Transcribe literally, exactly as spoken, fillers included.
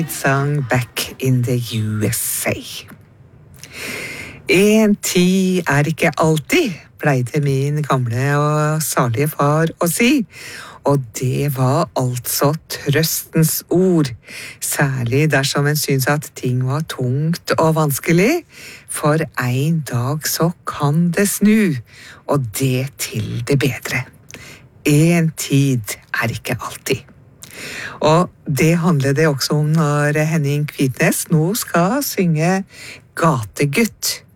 Sang Back in the U S A. En tid er ikke alltid, pleide min gamle og salige far å si. Og det var altså trøstens ord, særlig dersom en syns at ting var tungt og vanskelig, for en dag så kan det snu, og det til det bedre. En tid er ikke alltid. Og det handler det også om når Henning Kvitnes nå skal synge Gategutt.